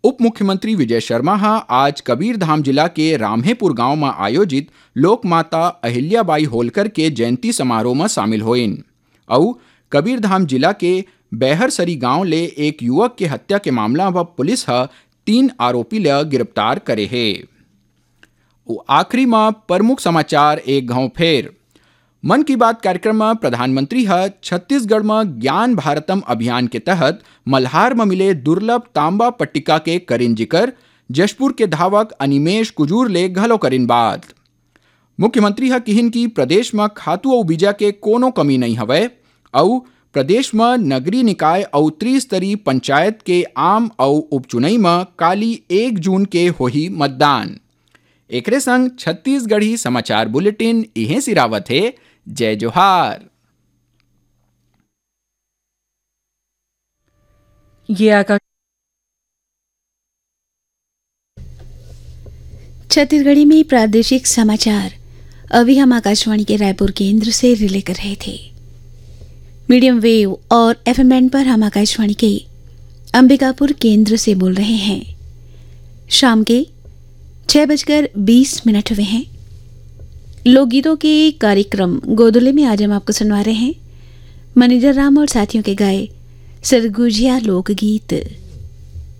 उप मुख्यमंत्री विजय शर्मा आज कबीरधाम जिला के राम्हेपुर गांव में आयोजित लोकमाता अहिल्याबाई होलकर के जयंती समारोह में शामिल होइन और कबीरधाम जिला के बैहरसरी गांव ले एक युवक के हत्या के मामला में पुलिस 3 आरोपी ले गिरफ्तार करे है। आखिरी में प्रमुख समाचार एक घाव फेर। मन की बात कार्यक्रम में प्रधानमंत्री छत्तीसगढ़ में ज्ञान भारतम अभियान के तहत मल्हार में मिले दुर्लभ तांबा पट्टिका के करिन जिकर, जशपुर के धावक अनिमेश कुजूर ले घलो करिन बात। मुख्यमंत्री किहिन की प्रदेश में खातू और बीजा के कोनो कमी नहीं हवे और प्रदेश में नगरीय निकाय और त्रिस्तरीय पंचायत के आम और उपचुनाई में काली 1 जून के होही मतदान। एकरे संग छत्तीसगढ़ी समाचार बुलेटिन इहें सिरावत है। जय जोहार। ये आकाश छत्तीसगढ़ी में प्रादेशिक समाचार अभी हम आकाशवाणी के रायपुर केंद्र से रिले कर रहे थे। मीडियम वेव और एफएम बैंड पर हम आकाशवाणी के अंबिकापुर केंद्र से बोल रहे हैं। शाम के 6:20 हुए हैं। लोकगीतों के कार्यक्रम गोदुले में आज हम आपको सुनवा रहे हैं मनिंदर राम और साथियों के गाए सरगुजिया लोकगीत।